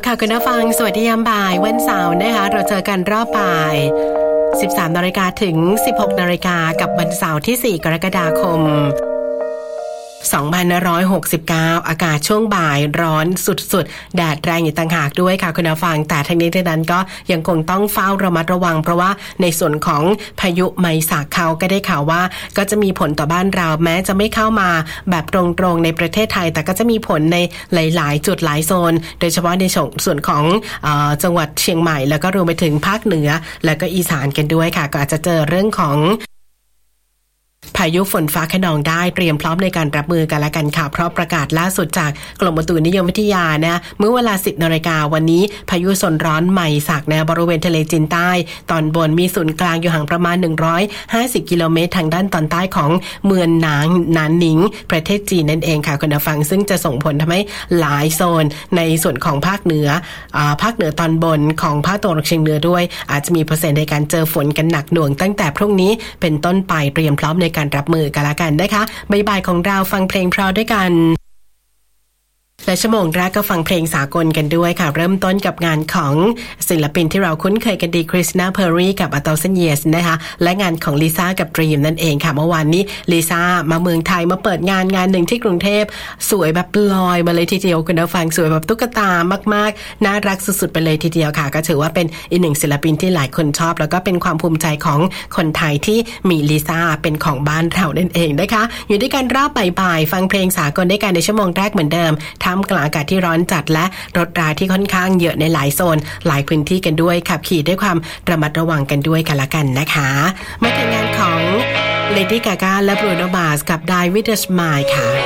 ค่ะคุณผู้ฟังสวัสดียามบ่ายวันเสาร์นะคะเราเจอกันรอบบ่าย 13:00 นถึง 16:00 นกับวันเสาร์ที่ 4 กรกฎาคม 2569 อากาศช่วงบ่ายร้อนสุดๆแดดแรงอีกต่างหากด้วยค่ะคุณผู้ฟังแต่ทั้งนี้ทั้งนั้นก็ยังคงต้องเฝ้าระมัดระวังเพราะว่าในส่วนของพายุไมซาเขาก็ได้ข่าวว่าก็จะมีผลต่อบ้านเราแม้จะไม่เข้ามาแบบตรงๆในประเทศไทยแต่ก็จะมีผลในหลายๆจุดหลายโซนโดยเฉพาะในส่วนของจังหวัดเชียงใหม่แล้วก็รวมไปถึงภาคเหนือและก็อีสานกันด้วยค่ะก็อาจจะเจอเรื่องของพายุฝนฟ้าคะนองได้เตรียมพร้อมในการรับมือกันละกันค่ะเพราะประกาศล่าสุดจากกรมอุตุนิยมวิทยานะเมื่อเวลา 10:00 นวันนี้พายุโซนร้อนไมซากนะบริเวณทะเลจีนใต้ตอนบนมีศูนย์กลางอยู่ห่างประมาณ150 กิโลเมตรทางด้านตอนใต้ของเมืองหนานหนิงประเทศจีนนั่นเองค่ะคุณผู้ฟังซึ่งจะส่งผลทำให้หลายโซนในส่วนของภาคเหนือตอนบนของภาคตะวันออกเฉียงเหนือด้วยอาจจะมีเปอร์เซ็นต์ในการเจอฝนกันหนักหน่วงตั้งแต่พรุ่งนี้เป็นต้นไปเตรียมพร้อมในการรับมือกันละกันนะคะบ่ายๆของเราฟังเพลงเพราะด้วยกันและชั่วโมงแรกก็ฟังเพลงสากลกันด้วยค่ะเริ่มต้นกับงานของศิลปินที่เราคุ้นเคยกันดีคริสติน่าเพอร์รี่กับ A Thousand Years นะคะและงานของลิซ่ากับ Dream นั่นเองค่ะเมื่อวานนี้ลิซ่ามาเมืองไทยมาเปิดงานหนึ่งที่กรุงเทพสวยแบบลอยมาเลยทีเดียวคุณผู้ฟังสวยแบบตุ๊กตามากๆน่ารักสุดๆไปเลยทีเดียวค่ะก็ถือว่าเป็นอีกหนึ่งศิลปินที่หลายคนชอบแล้วก็เป็นความภูมิใจของคนไทยที่มีลิซ่าเป็นของบ้านเรานั่นเองนะคะอยู่ด้วยกันรอบบ่ายๆฟังเพลงสากลด้วยกันในชั่วโมงแรกเหมือนเดิมท่ามกลางอากาศที่ร้อนจัดและรถราที่ค่อนข้างเยอะในหลายโซนหลายพื้นที่กันด้วยขับขี่ด้วยความระมัดระวังกันด้วยกันละกันนะคะมาถึงงานของ Lady Gaga และ Bruno Mars กับ Die With A Smile ค่ะ